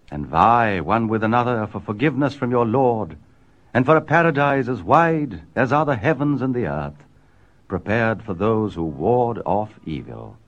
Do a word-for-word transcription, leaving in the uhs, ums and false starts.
and vie one with another for forgiveness from your Lord, and for a paradise as wide as are the heavens and the earth, prepared for those who ward off evil.